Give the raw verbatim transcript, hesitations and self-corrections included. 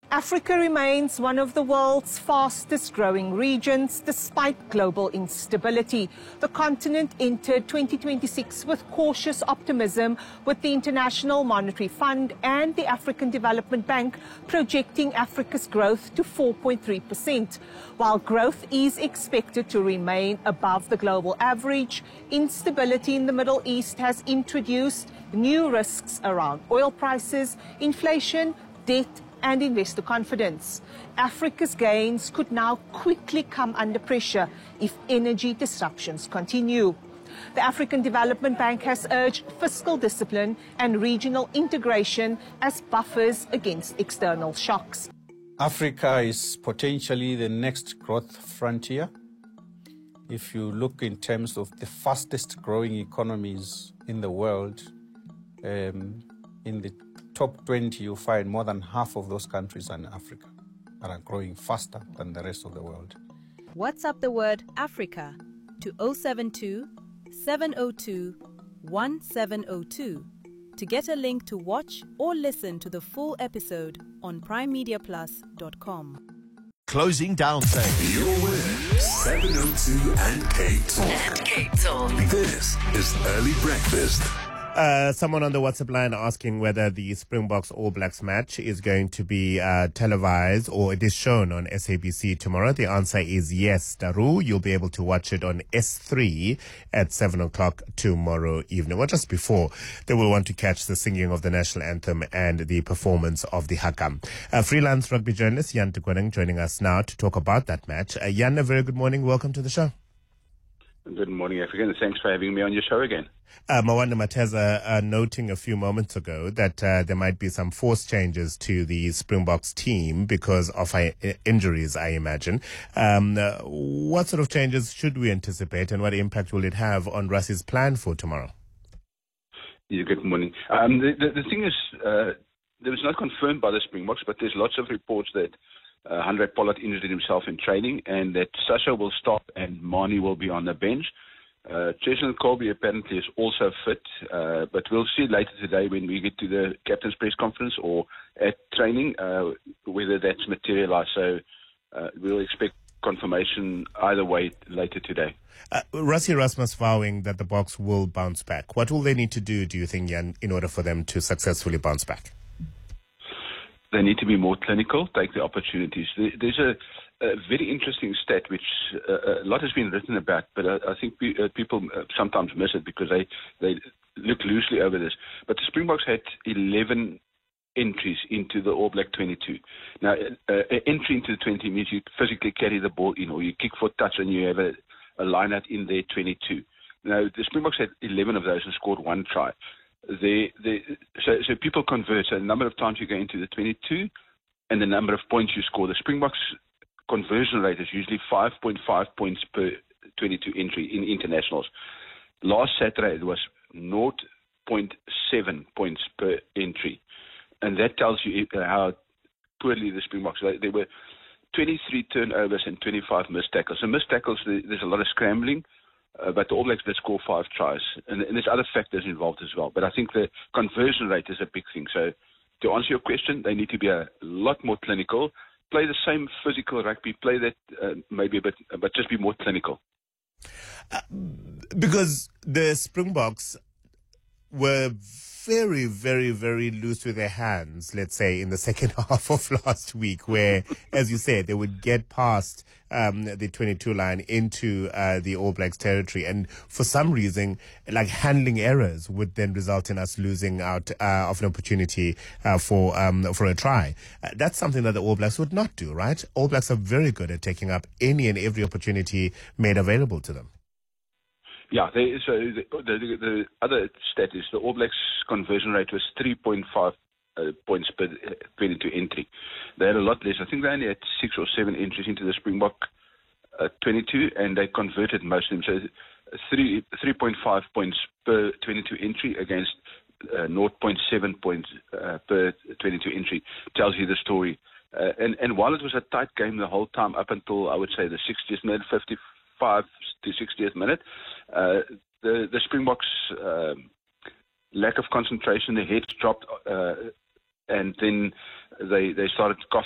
Africa remains one of the world's fastest growing regions despite global instability. The continent entered twenty twenty-six with cautious optimism, with the International Monetary Fund and the African Development Bank projecting Africa's growth to four point three percent. While growth is expected to remain above the global average, instability in the Middle East has introduced new risks around oil prices, inflation, debt, and investor confidence. Africa's gains could now quickly come under pressure if energy disruptions continue. The African Development Bank has urged fiscal discipline and regional integration as buffers against external shocks. Africa is potentially the next growth frontier. If you look in terms of the fastest growing economies in the world, um, in the top twenty, you find more than half of those countries are in Africa and are growing faster than the rest of the world. WhatsApp the word Africa to zero seven two, seven zero two, one seven zero two to get a link to watch or listen to the full episode on prime media plus dot com. Closing down sale. You're with seven oh two and K Talk. And K Talk. This is Early Breakfast. Uh, someone on the WhatsApp line asking whether the Springboks All Blacks match is going to be uh, televised or it is shown on S A B C tomorrow. The answer is yes, Daru. You'll be able to watch it on S three at seven o'clock tomorrow evening, or just before. They will want to catch the singing of the national anthem and the performance of the Haka. Uh, freelance rugby journalist Jan Tukweneng joining us now to talk about that match. Uh, Jan, a very good morning. Welcome to the show. Good morning, Africa, and thanks for having me on your show again. Uh, Mawanda Mateza uh, noting a few moments ago that uh, there might be some force changes to the Springboks team because of uh, injuries, I imagine. Um, uh, what sort of changes should we anticipate, and what impact will it have on Russ's plan for tomorrow? Yeah, good morning. Um, the, the, the thing is, uh, it was not confirmed by the Springboks, but there's lots of reports that uh, Andre Pollard injured himself in training and that Sasha will stop and Mani will be on the bench. Uh, Cheslin Colby apparently is also fit, uh, but we'll see later today when we get to the captain's press conference or at training uh, whether that's materialised. So uh, we'll expect confirmation either way later today. Uh, Rassie Erasmus vowing that the Boks will bounce back. What will they need to do, do you think, Jan, in order for them to successfully bounce back? They need to be more clinical, take the opportunities. There's a, a very interesting stat which uh, a lot has been written about, but I, I think pe- uh, people uh, sometimes miss it because they, they look loosely over this. But the Springboks had eleven entries into the All Black twenty-two. Now, uh, uh, entry into the twenty means you physically carry the ball in or you kick for touch and you have a, a line out in there twenty-two. Now, the Springboks had eleven of those and scored one try. The, the, so, so people convert. So the number of times you go into the twenty-two and the number of points you score. The Springboks conversion rate is usually five point five points per twenty-two entry in internationals. Last Saturday it was zero point seven points per entry. And that tells you how poorly the Springboks, they, they were twenty-three turnovers and twenty-five missed tackles. So missed tackles, there's a lot of scrambling. Uh, but the All Blacks did score five tries. And, and there's other factors involved as well. But I think the conversion rate is a big thing. So to answer your question, they need to be a lot more clinical, play the same physical rugby, play that uh, maybe a bit, but just be more clinical. Uh, because the Springboks were very, very, very loose with their hands, let's say, in the second half of last week, where, as you said, they would get past um, the twenty-two line into uh, the All Blacks territory. And for some reason, like handling errors would then result in us losing out uh, of an opportunity uh, for um, for a try. Uh, that's something that the All Blacks would not do, right? All Blacks are very good at taking up any and every opportunity made available to them. Yeah, they, so the, the, the other stat is the All Blacks conversion rate was three point five uh, points per twenty-two entry. They had a lot less. I think they only had six or seven entries into the Springbok uh, twenty-two, and they converted most of them. So three, three point five points per twenty-two entry against uh, zero point seven points uh, per twenty-two entry tells you the story. Uh, and, and while it was a tight game the whole time up until, I would say, the sixtieth minute, fifty-five to sixtieth minute, uh, the, the Springboks' uh, lack of concentration, their heads dropped, uh, and then they, they started coughing.